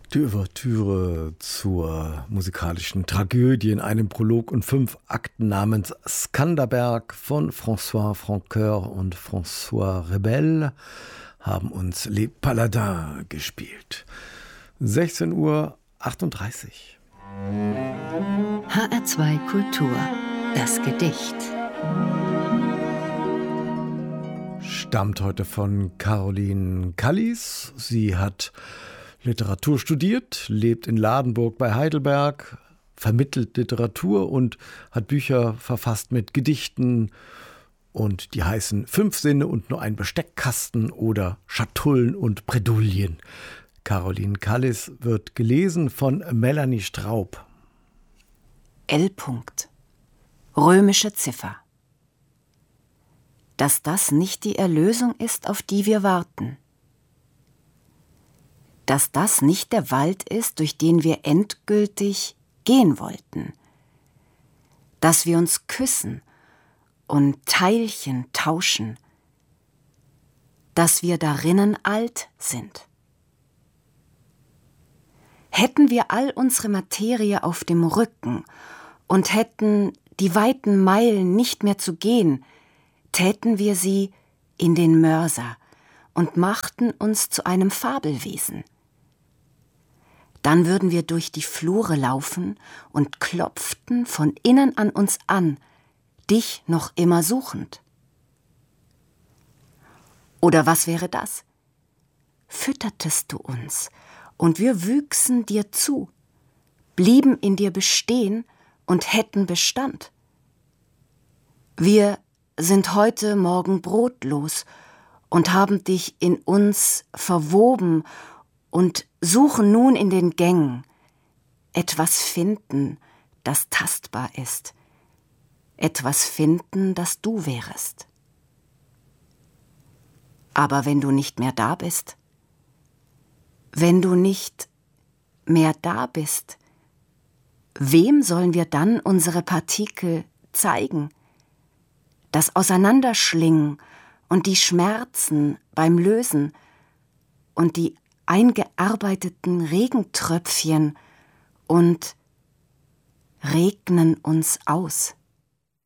Die Ouvertüre zur musikalischen Tragödie in einem Prolog und 5 Akten namens Skanderberg von François Francoeur und François Rebel haben uns Les Paladins gespielt. 16:38 Uhr. HR2 Kultur, das Gedicht. Stammt heute von Caroline Kallis. Sie hat Literatur studiert, lebt in Ladenburg bei Heidelberg, vermittelt Literatur und hat Bücher verfasst mit Gedichten. Und die heißen 5 Sinne und nur ein Besteckkasten oder Schatullen und Bredouillen. Caroline Kallis wird gelesen von Melanie Straub. L. Römische Ziffer. Dass das nicht die Erlösung ist, auf die wir warten. Dass das nicht der Wald ist, durch den wir endgültig gehen wollten. Dass wir uns küssen und Teilchen tauschen. Dass wir darinnen alt sind. Hätten wir all unsere Materie auf dem Rücken und hätten die weiten Meilen nicht mehr zu gehen, täten wir sie in den Mörser und machten uns zu einem Fabelwesen. Dann würden wir durch die Flure laufen und klopften von innen an uns an, dich noch immer suchend. Oder was wäre das? Füttertest du uns, und wir wüchsen dir zu, blieben in dir bestehen und hätten Bestand. Wir sind heute Morgen brotlos und haben dich in uns verwoben und suchen nun in den Gängen etwas finden, das tastbar ist, etwas finden, das du wärest. Aber wenn du nicht mehr da bist, wenn du nicht mehr da bist, wem sollen wir dann unsere Partikel zeigen? Das Auseinanderschlingen und die Schmerzen beim Lösen und die eingearbeiteten Regentröpfchen und regnen uns aus.